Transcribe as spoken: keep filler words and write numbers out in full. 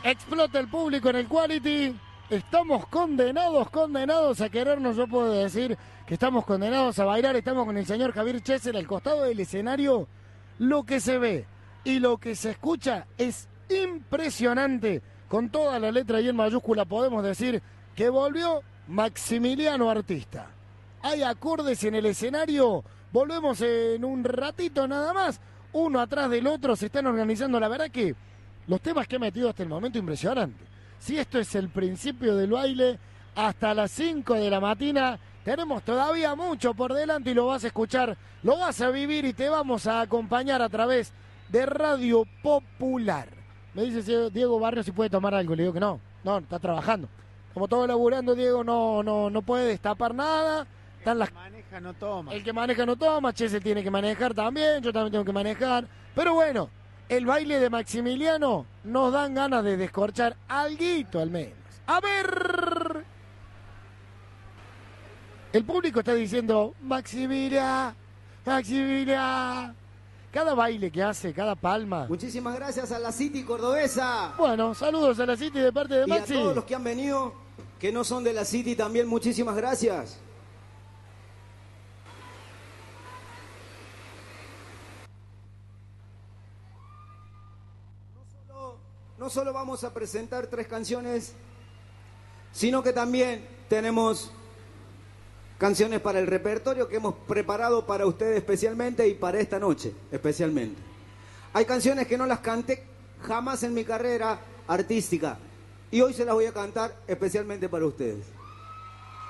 Explota el público en el Quality. Estamos condenados, condenados a querernos. Yo puedo decir que estamos condenados a bailar. Estamos con el señor Javier Chesel al costado del escenario. Lo que se ve y lo que se escucha es impresionante. Con toda la letra y en mayúscula podemos decir que volvió Maximiliano Artista. Hay acordes en el escenario. Volvemos en un ratito nada más. Uno atrás del otro se están organizando. La verdad que los temas que he metido hasta el momento, impresionante. Si esto es el principio del baile, hasta las cinco de la mañana tenemos todavía mucho por delante y lo vas a escuchar, lo vas a vivir y te vamos a acompañar a través de Radio Popular. Me dice Diego Barrio si puede tomar algo. Le digo que no, no, está trabajando. Como todo laburando, Diego no, no, no puede destapar nada. Están las... El que maneja no toma. El que maneja no toma, Chesel tiene que manejar también, yo también tengo que manejar. Pero bueno, el baile de Maximiliano nos dan ganas de descorchar alguito al menos. A ver. El público está diciendo, Maximiliano, Maximiliano. Cada baile que hace, cada palma. Muchísimas gracias a la City cordobesa. Bueno, saludos a la City de parte de Maxi. Y a todos los que han venido, que no son de la City también, muchísimas gracias. No solo, no solo vamos a presentar tres canciones, sino que también tenemos canciones para el repertorio que hemos preparado para ustedes especialmente y para esta noche especialmente. Hay canciones que no las canté jamás en mi carrera artística y hoy se las voy a cantar especialmente para ustedes.